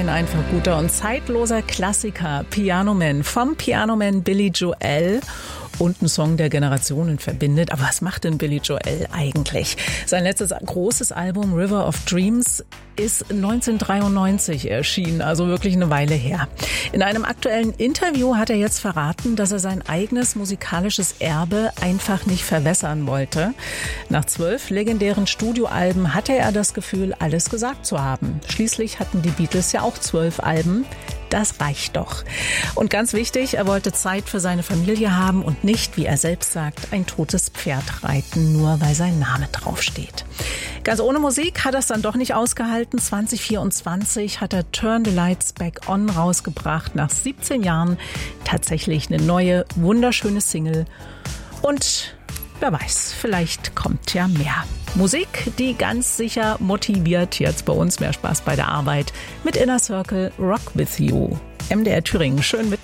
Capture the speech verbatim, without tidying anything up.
ein einfach guter und zeitloser Klassiker, Piano Man, vom Piano Man Billy Joel. Und ein Song, der Generationen verbindet. Aber was macht denn Billy Joel eigentlich? Sein letztes großes Album River of Dreams ist neunzehnhundertdreiundneunzig erschienen, also wirklich eine Weile her. In einem aktuellen Interview hat er jetzt verraten, dass er sein eigenes musikalisches Erbe einfach nicht verwässern wollte. Nach zwölf legendären Studioalben hatte er das Gefühl, alles gesagt zu haben. Schließlich hatten die Beatles ja auch zwölf Alben. Das reicht doch. Und ganz wichtig, er wollte Zeit für seine Familie haben und nicht, wie er selbst sagt, ein totes Pferd reiten, nur weil sein Name draufsteht. Ganz ohne Musik hat er es dann doch nicht ausgehalten. zwanzig vierundzwanzig hat er Turn the Lights Back On rausgebracht. Nach siebzehn Jahren tatsächlich eine neue, wunderschöne Single. Und wer weiß, vielleicht kommt ja mehr. Musik, die ganz sicher motiviert. Jetzt bei uns mehr Spaß bei der Arbeit mit Inner Circle Rock With You. M D R Thüringen, schön mit